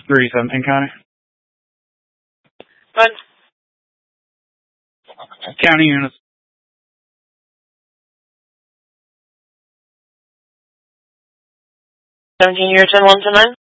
3-something, Connor. What? County units. 17 years 10 1 to 9?